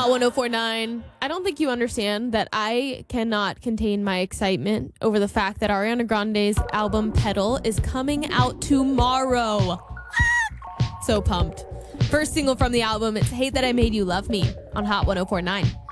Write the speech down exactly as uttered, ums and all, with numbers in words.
Hot one oh four point nine. I don't think you understand that I cannot contain my excitement over the fact that Ariana Grande's album Petal is coming out tomorrow. So pumped. First single from the album, it's Hate That I Made You Love Me on Hot one oh four point nine.